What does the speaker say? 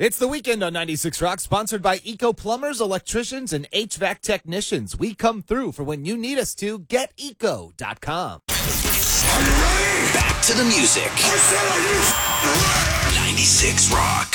It's the weekend on 96 Rock, sponsored by Eco Plumbers, Electricians, and HVAC Technicians. We come through for when you need us to. GetEco.com. Are you ready? Back to the music. 96 Rock.